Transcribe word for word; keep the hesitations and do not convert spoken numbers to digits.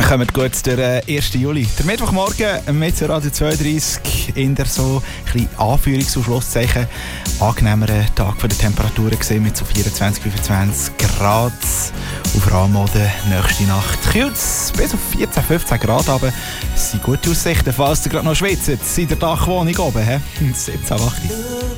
kommen gut durch den ersten Juli. Der Mittwochmorgen mit Radio zweiunddreissig in der so ein Anführungs- und Schlusszeichen angenehmeren Tag von der Temperaturen gesehen mit so vierundzwanzig, fünfundzwanzig Grad. Auf Rahmenmoden nächste Nacht kühlt es bis auf vierzehn, fünfzehn Grad, aber es sind gute Aussichten, falls ihr gerade noch schwitzt, in der Dachwohnung oben, he? siebzehn, achtzehn.